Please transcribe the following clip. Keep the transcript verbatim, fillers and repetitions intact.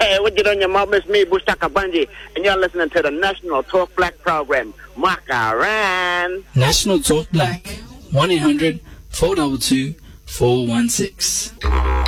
Hey, what you doing, your mom? It's me, Bushtaka Banji, and you're listening to the National Talk Black program. Makaran. National Talk Black. one eight hundred four two two four one six.